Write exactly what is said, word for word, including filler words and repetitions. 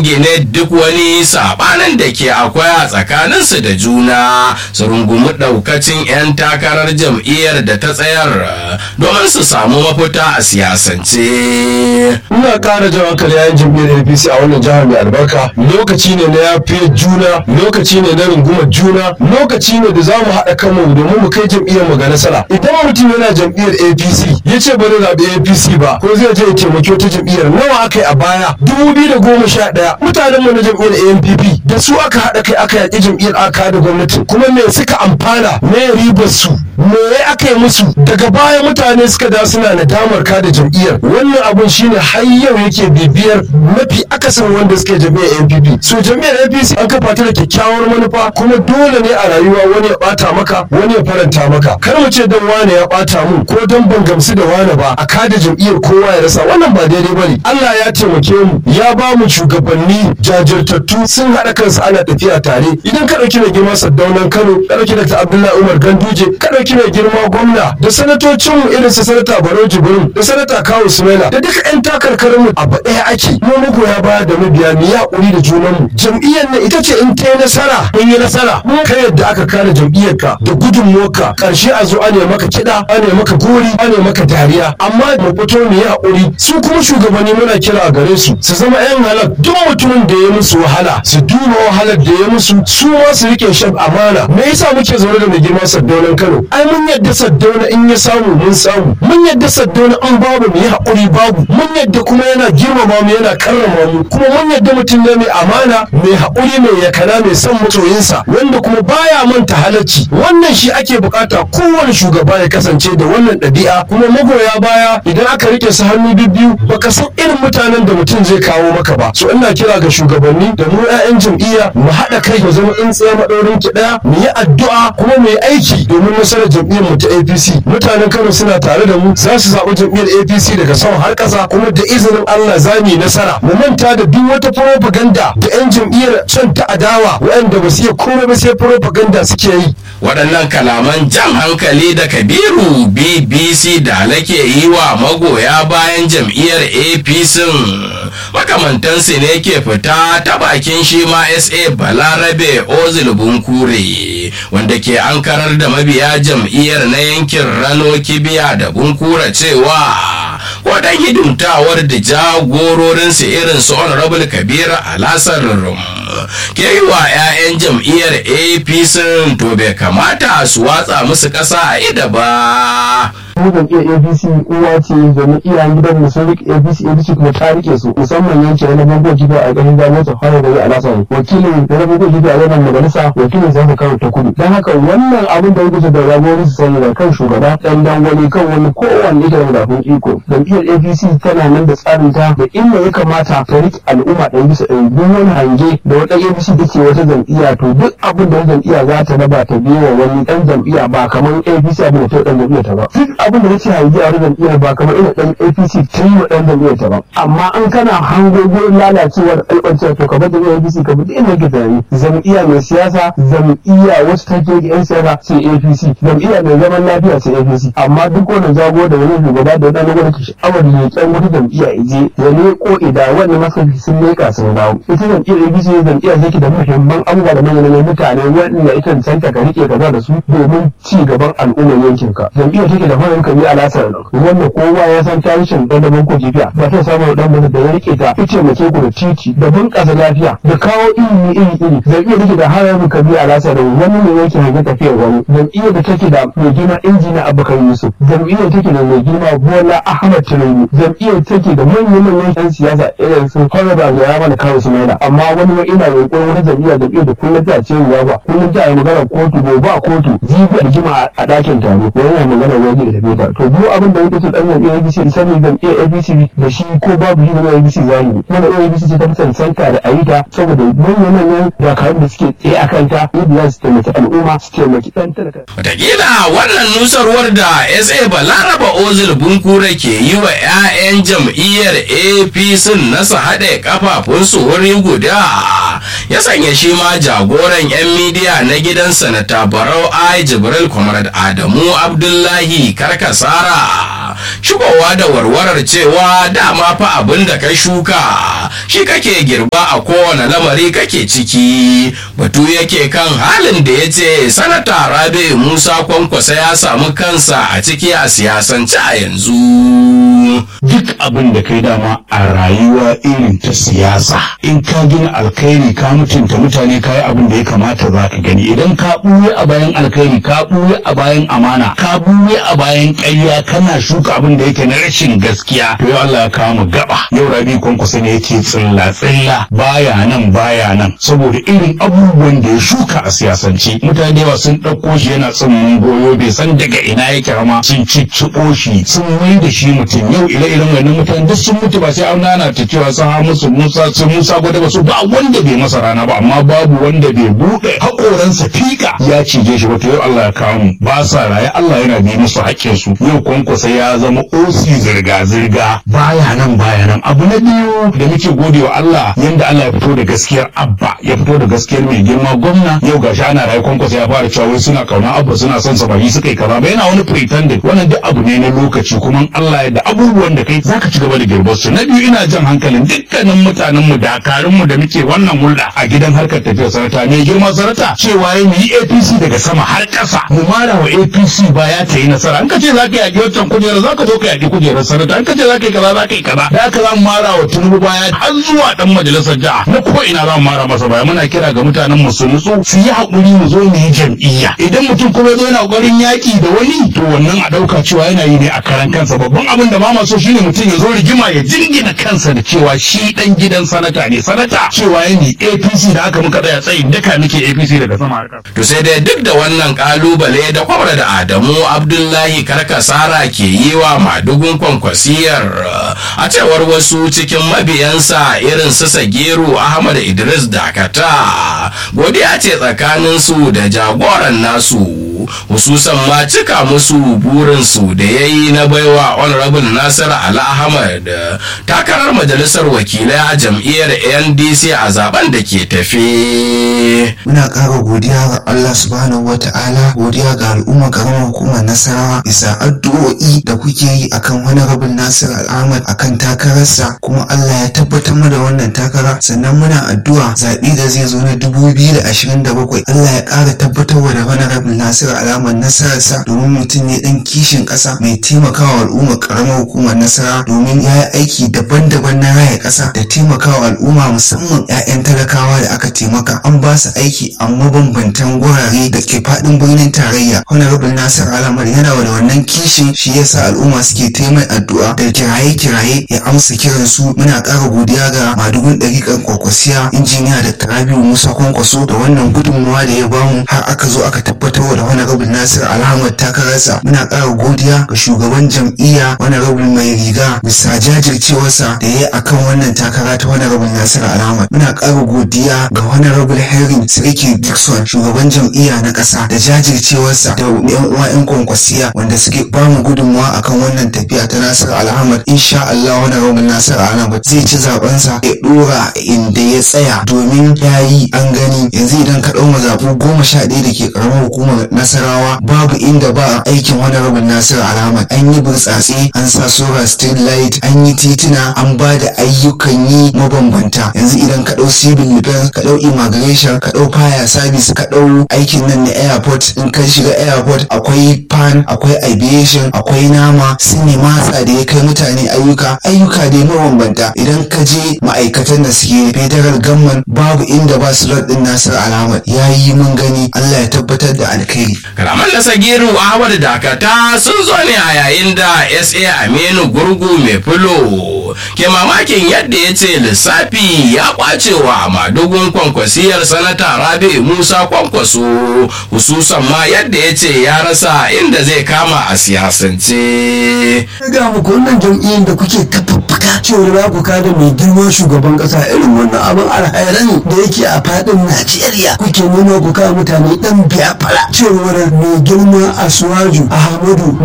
gine duk wani sabanin da ke akwai a tsakaninsu da juna su rungumi daukacin 'yan takarar jam'iyyar da ta tsayar domin su samu mafita a siyasance. Ina ƙara jan hankali yayin jam'iyyar A P C a wannan jihar mai albarka. Lokaci ne na yafe juna, lokaci ne na rungumar juna, lokaci ne da za mu haɗa kanmu domin mu kai jam'iyyar mu ga nasara. Idan mutum yana jam'iyyar A P C ya ce ba zai zaɓi A P C ba ko zai je ya taimaki wata jam'iyyar, nawa aka yi a baya dubu biyu da goma sha ɗaya mutanen mu na jam'iyyar A N P P da su aka haɗa kai aka yaƙi jam'iyyar aka da gwamnati, kuma me suka amfana, me ribar su, me aka yi musu, daga baya mutane suka da suna nadamar ka da jam'iyyar. Wannan abun shine har yau yake bibiyar mafi akasarin wanda suke jam'iyyar A N P P. So jam'iyyar A P C an kafa ta da kyakkyawar manufa, kuma dole ne a rayuwa wani ya bata maka wani ya faranta maka. Kar mu ce dan wane ya bata mun ko dan ban gamsu da wane ba a kada jam'iyyar kowa ya rasa, wannan ba daidai bane. Allah ya taimake mu ya ba mu shugabanni jajirtattu sun haɗa kansu ana tafiya tare. Idan ka ɗauki mai girma Saddaunan Kano, ka ɗauki Dr. Abdullahi Umar Ganduje, ka ɗauki mai girma gwamna da sanatocin mu irin su sanata Barau Jibrin da sanata Kawu Sumaila da duka 'yan takarkarin mu abu ɗaya ake. Mu muku ya baya da mabiya mu ya ƙuri da junan mu. Jam'iyyar nan ita ce in ta yi nasara mun yi nasara. Ka yadda aka kare jam'iyyar ka da gudunmuwarka ƙarshe a zo a ne maka kiɗa, a ne maka gori, a ne maka dariya. Amma mu fito mu yi haƙuri. Su kuma shugabanni muna kira a gare su su zama 'yan halak. Duk mutumin da ya musu wahala su duba wahalar da ya musu, su ma su rike shan amana. Me yasa muke zaune da mai girma Saddaunan Kano? Ai mun yadda Saddauna in ya samu mun samu, mun yadda Saddauna an babu mu yi haƙuri babu, mun yadda kuma yana girmama mu yana karrama mu, kuma mun yadda mutum ne mai amana, mai haƙuri, mai yakana, mai son masoyinsa, wanda kuma baya manta halacci. Wannan shi ake bukata kowane shugaba ya kasance da wannan ɗabi'a. Kuma magoya baya idan aka rike su hannu biyu baka san irin mutanen da mutum zai kawo maka ba. So ina kira ga shugabanni da mu 'ya'yan jam'iyya mu haɗa kai mu zama tsintsiya maɗaurin ki ɗaya, mu yi addu'a kuma mu yi aiki domin nasarar jam'iyyar mu ta A P C. Mutanen Kano suna tare da mu, za su zaɓi jam'iyyar A P C daga sama har ƙasa, kuma da izinin Allah za mu yi nasara. Mu manta da duk wata propaganda da 'yan jam'iyyar can ta adawa waɗanda ba su iya komai ba sai propaganda suke yi. Waɗannan kalaman jan hankali da Kabiru B B C da lake yi wa magoya bayan jam'iyyar A P C makamantansu ne ke fita ta bakin shi ma S A Balarabe Ozil Bunkure, wanda ke ankarar da mabiya jam'iyyar na yankin Rano, Kibiya da Bunkura cewa wadan hidimtawar da jagororinsu irin su Honorable Kabir Alasar ke yi wa 'ya'yan jam'iyyar A P C to bai kamata su watsa musu ƙasa a ida ba. mu jam'iyyar A P C uwa ce domin iyayen gidan mu sun rike A P C A P C kuma ta rike su, musamman yanke na bangon jibi a garin gwamnatin fara gari a Lasan, wakilin na bangon jibi a wannan majalisa, wakilin zai Kano ta Kudu. Dan haka wannan abin da yake da ragowar su sani da kan shugaba dan dangwale kan wani kowanne da madafun iko. Jam'iyyar A P C tana nan da tsarin ta da inda ya kamata ta rike al'umma ɗan bisa ɗari. Duk wani hange da wata A P C da ke wata jam'iyya, to duk abin da wata jam'iyya za ta raba ta biyo wa wani ɗan jam'iyya ba kamar A P C abin da ta ɗan jam'iyya ta ba. Abin da nake hangi a wajen jam'iyyar ba kamar ina dan A P C ta yi wa dan jam'iyyar ta ba, amma an kana hango gurin lalacewar alɓancewa to kamar jam'iyyar A P C kamar duk inda ke tare. Jam'iyya mai siyasa, jam'iyya wacce take yan siyasa sai A P C, jam'iyya mai zaman lafiya sai A P C. Amma duk wani jago da wani shugaba da wani gwamnati ke sha'awar leƙen wata jam'iyya ije ya leƙo idan wani masafi sun leƙa sun dawo. Ita jam'iyyar A P C jam'iyya take da muhimman abubuwa da manyan mutane waɗanda ita cancanta ka rike kaza da su domin ci gaban al'ummar yankinka. Jam'iyyar take da farin kabi a lasar wannan kowa ya san tarihin dan daban ko jibiya ba ta samu dan mutum da ya rike ta fice mace ku da titi da bunƙasa lafiya da kawo ilimi iri iri. Jam'iyyar take da harin kabi a lasar wani ne yake hanyar tafiyar wani. Jam'iyyar da take da mai girma injina Abubakar Yusuf, jam'iyyar take da mai girma Bola Ahmad Tinubu, jam'iyyar take da manyan manyan yan siyasa irin su Honorable da Yamana Kawu Sumaila. Amma wani ma ina roƙon wata jam'iyya jam'iyyar da kullum ta ce ruwa ba, kullum ta yi magana kotu gobe a kotu jibi a rigima a ɗakin taro wannan magana wani da tafiya. To duk abin da yake so dan jam'iyyar A P C sani jam'iyyar A P C da shi ko babu shi da A P C zani kuma A P C ce ta fi cancanta da ayuta saboda manyan manyan dakarun da suke tsaye a kanta yadda za su taimaki al'umma su taimaki ɗan talaka. Wataƙila wannan nusarwar da S A Balaraba Ozil Bunkure ke yi wa 'ya'yan jam'iyyar A P C nasa haɗe kafafunsu wuri guda ya sanya shi ma jagoran 'yan midiya na gidan sanata Barau Ai Jibril Comrade Adamu Abdullahi Karkasara shigowa da warwarar cewa dama fa abin da ka shuka shi kake girba a kowane lamari kake ciki. Batu yake kan halin da ya ce sanata Rabi'u Musa Kwankwasa ya samu kansa a ciki a siyasance a yanzu. Duk abin da kai dama a rayuwa irin ta siyasa, in ka gina alkhairi ka mutunta mutane ka yi abin da ya kamata za ka gani. Idan ka ɓuye a bayan alkhairi, ka ɓuye a bayan amana, ka ɓuye a bayan ƙarya, kana shuka abin da yake na rashin gaskiya, to yau Allah ya kawo mu gaba. Yau Rabi Kwankwasa ne yake tsilla tsilla baya nan baya nan saboda irin abubuwan da ya shuka a siyasance. Mutane da yawa sun ɗauko shi yana tsimmin goyo, bai san daga ina yake rama, sun cicciɓo shi sun mai da shi mutum. Yau ire-iren wannan mutane duk sun mutu, ba sai an nana ta cewa sun ha musu Musa sun Musa gwada ba su, ba wanda bai masa rana ba, amma babu wanda bai buɗe haƙoransa fika ya cije shi ba. To yau Allah ya kawo mu ba sa raye, Allah yana bi musu haƙƙin su. Yau Kwankwasa ya zama osi zirga-zirga baya nan baya nan. Abu na biyu da muke gode wa Allah, yanda Allah ya fito da gaskiyar Abba, ya fito da gaskiyar mai girma gwamna. Yau gashi ana raye Kwankwasa ya fara cewa wai suna kauna Abba, suna son sa, ba suka yi kaza ba, yana wani pretending. Wannan duk abu ne na lokaci, kuma Allah ya da abubuwan da kai zaka ci gaba da girbar su. Na biyu ina jan hankalin dukkanin mutanen mu, dakarun mu da muke wannan hulɗa a gidan harkar tafiyar sanata, mai girma sanata cewa ya yi A P C daga sama har ƙasa, mu mara wa A P C baya ta yi nasara. An ka ce za ka yaƙi wancan kujerar, za ka zo ka yaƙi kujerar sanata. An ka ce za ka yi kaza, za ka yi kaza. Da haka za mu mara wa Tinubu baya har zuwa ɗan majalisar jiha na ko ina za mu mara masa baya. Muna kira ga mutanen mu su nutsu, su yi haƙuri, mu zo mu yi jam'iyya. Idan mutum kuma zo yana ƙoƙarin yaƙi da wani, to wannan a ɗauka cewa yana yi ne a karan kansa. Babban abin da ba ma so shine mutum ya zo rigima ya jingina kansa da cewa shi ɗan gidan sanata ne. Sanata cewa ya ne A P C, da aka muka tsaya tsayin daka muke A P C daga sama har ƙasa. To sai dai duk da wannan kalubale da kwamar da Adamu Abdullahi Karkasara ke yi wa madugun Kwankwasiyar, a cewar wasu cikin mabiyansa irin su Sagiru Ahmad Idris Dakata, godiya ce tsakanin su da jagoran nasu, hususan ma cika musu burinsu da ya yi na baiwa Honorable Nasir Ali Ahmad takarar majalisar wakilai a jam'iyyar N D C a zaben da ke tafe. Muna ƙara godiya ga Allah subhanahu wa ta'ala, godiya ga al'umma karamar hukumar Nasarawa bisa addu'o'i da kuke yi akan Honorable Nasir Ahmad akan takararsa, kuma Allah ya tabbatar mu da wannan takara. Sannan muna addu'a zaɓe da zai zo na dubu biyu da ashirin da bakwai Allah ya ƙara tabbatarwa da Honorable Nasir Ahmad nasararsa, domin mutum ne ɗan kishin ƙasa mai taimakawa al'umma karamar hukumar Nasarawa, domin ya yi aiki daban-daban na raya ƙasa da taimakawa al'umma, musamman 'ya'yan talakawa da aka taimaka. An ba su aiki a mabambantan gurare da ke faɗin birnin tarayya. Honorable Nasir Ahmad yana da wannan kishin, shi yasa al'umma suke taimai addu'a da kiraye-kiraye ya amsa kiran su. Muna ƙara godiya ga madugun ɗariƙar Kwankwasiya injiniya da Rabi'u Musa Kwankwaso da wannan gudunmawa da ya bamu har aka zo aka tabbatar da Honorable Nasir Ahmad takararsa. Muna ƙara godiya ga shugaban jam'iyya Honorable Mai Riga bisa jajircewarsa da ya yi akan wannan takara ta Honorable Nasir Ahmad. Muna ƙara godiya ga Honorable Henry Siriki Dixon, shugaban jam'iyya na ƙasa, da jajircewarsa da yan uwa yan Kwankwasiya wanda suke ba mu gudunmawa akan wannan tafiya ta Nasir Ahmad. Insha Allah Honorable Nasir Ahmad zai ci zabensa ya dora inda ya tsaya, domin yayi an gani. Yanzu idan ka ɗau mazaɓu goma sha ɗaya da ke ƙaramar hukumar Nasarawa, babu inda ba aikin Honorable Nasir Ahmad. An yi burtsatse, an sa solar street light, an yi tituna, an ba da ayyukan yi mabambanta. Yanzu idan ka ɗau civil defense, ka ɗau immigration, ka ɗau fire service, ka ɗau aikin nan na airport. In ka shiga airport akwai pan, akwai aviation, akwai nama, matsa da ya kai mutane ayyuka ayyuka da mabambanta. Idan ka je ma'aikatan da suke federal government, babu inda ba su lot din Nasir Ahmad. Ya yi mun gani, Allah ya tabbatar da alkhairi. Kalaman da Sagiru Ahmad Dakata sun zo ne a yayin da S A Aminu Gurgu mai fulo ke mamakin yadda ya ce lissafi ya kwace wa madugun Kwankwasiyar sanata Rabi'u Musa Kwankwaso, hususan ma yadda ya ce ya rasa inda zai kama a siyasance. Ga muku wannan jam'iyyar da kuke tafaffaka cewa za ku kada mai girman shugaban kasa, irin wannan abin alhairan da yake a fadin Najeriya kuke nuna ku kawo mutane dan biyafara cewar mai girma Asuwaju Ahmadu